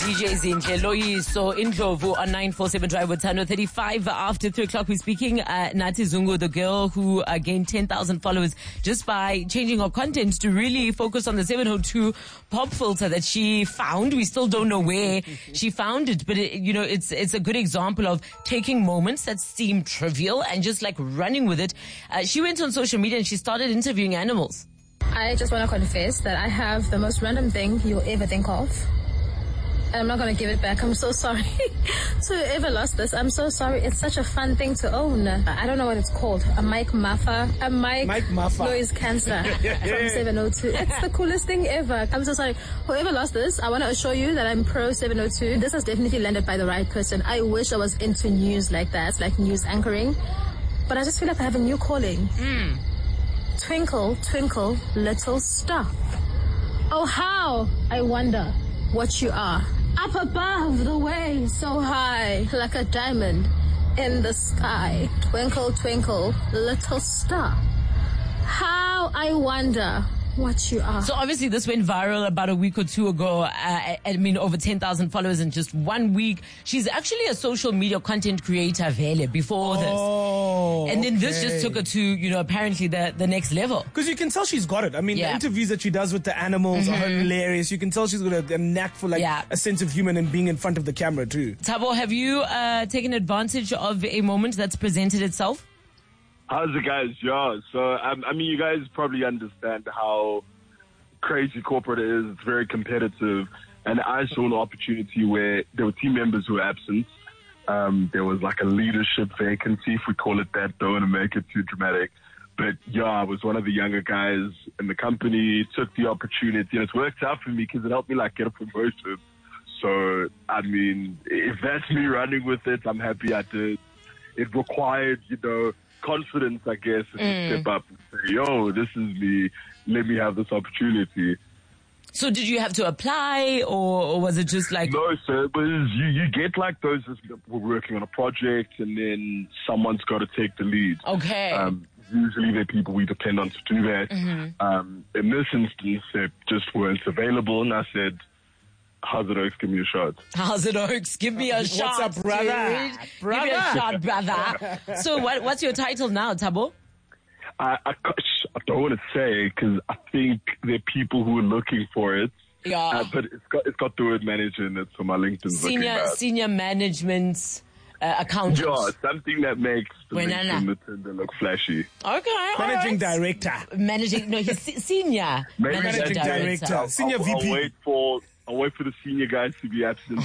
DJ Zinhle Loyiso Indlovu on 947 Drive with Tano. 35 after 3 o'clock. We're speaking Nathi Zungu, the girl who gained 10,000 followers just by changing her content to really focus on the 702 pop filter that she found. We still don't know where she found it, but it's a good example of taking moments that seem trivial and just like running with it. She went on social media and she started interviewing animals. I just want to confess that I have the most random thing you'll ever think of. And I'm not going to give it back. I'm so sorry to whoever lost this. I'm so sorry. It's such a fun thing to own. I don't know what it's called. A Mike Muffa. A Mike Muffa. Noise cancer from 702. It's the coolest thing ever. I'm so sorry. Whoever lost this, I want to assure you that I'm pro 702. This has definitely landed by the right person. I wish I was into news like that, like news anchoring. But I just feel like I have a new calling. Twinkle, twinkle, little star. Oh, how I wonder what you are. Up above the way, so high, like a diamond in the sky. Twinkle, twinkle, little star. How I wonder what you are. So obviously this went viral about a week or two ago. Over 10,000 followers in just 1 week. She's actually a social media content creator, Vele, before this. And then this just took her to, apparently the next level. Because you can tell she's got it. I mean, the interviews that she does with the animals are hilarious. You can tell she's got a knack for a sense of humor and being in front of the camera too. Thabo, have you taken advantage of a moment that's presented itself? How's it, guys? Yeah, so, you guys probably understand how crazy corporate is. It's very competitive. And I saw an opportunity where there were team members who were absent. There was like a leadership vacancy, if we call it that. Don't want to make it too dramatic. But yeah, I was one of the younger guys in the company, took the opportunity, and it's worked out for me because it helped me get a promotion. So, if that's me running with it, I'm happy I did. It required, confidence, I guess, to step up and say, yo, this is me. Let me have this opportunity. So did you have to apply or was it just like... No, sir. But you get those, we're working on a project and then someone's got to take the lead. Okay. Usually they're people we depend on to do that. In this instance, they just weren't available and I said, how's it, Oaks? Give me a shot. How's it, Oaks? Give me a shot. What's up, brother? Give me a shot, brother. So what's your title now, Thabo? I don't want to say because I think there are people who are looking for it. Yeah. But it's got the word manager in it, so my LinkedIn's senior management accountant. Yeah, something that makes the LinkedIn look flashy. Okay. Managing director. He's senior. Managing director. Senior VP. I'll wait for the senior guys to be absent.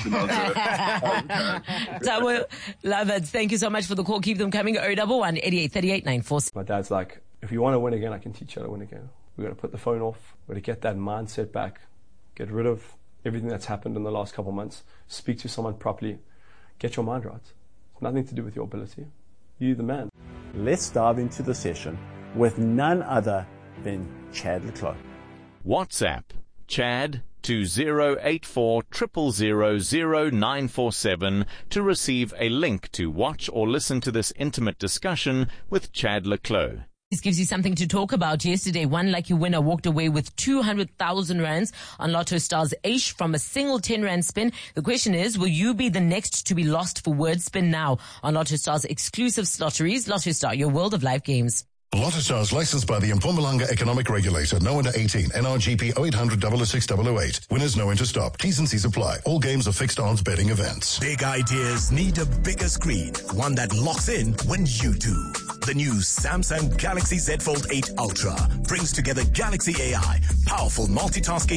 Thabo, love it. Thank you so much for the call. Keep them coming. 011 88 38 946. My dad's like, if you want to win again, I can teach you how to win again. We've got to put the phone off. We've got to get that mindset back. Get rid of everything that's happened in the last couple of months. Speak to someone properly. Get your mind right. It's nothing to do with your ability. You're the man. Let's dive into the session with none other than Chad le Clos. WhatsApp Chad to 084 000 947 to receive a link to watch or listen to this intimate discussion with Chad le Clos. This gives you something to talk about. Yesterday, one lucky winner walked away with 200,000 rands on Lotto Stars Aish from a single 10 rand spin. The question is, will you be the next to be lost for word spin now on Lotto Stars exclusive lotteries? Lotto Star, your world of live games. Lotto Stars licensed by the Mpumalanga Economic Regulator. No under 18. NRGP 0800 006 008. Winners know when to stop. T's and C's apply. All games are fixed odds betting events. Big ideas need a bigger screen. One that locks in when you do. The new Samsung Galaxy Z Fold 8 Ultra brings together Galaxy AI, powerful multitasking